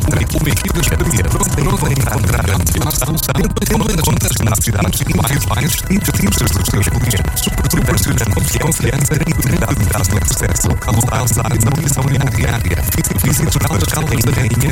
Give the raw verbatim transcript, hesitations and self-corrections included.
Convencidos de ter pronto para encontrar a melhor solução, tendo em conta as necessidades individuais e distintas dos seus clientes, proporcionando confiança e utilidade no processo, a voltar à analisação imobiliária. Visite o Hotel da Rainha